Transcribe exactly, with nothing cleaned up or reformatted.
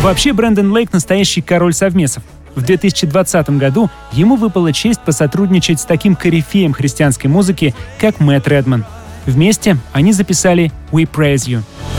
Вообще, Брэндон Лейк — настоящий король совмесов. В две тысячи двадцатом году ему выпала честь посотрудничать с таким корифеем христианской музыки, как Мэтт Редман. Вместе они записали «We Praise You».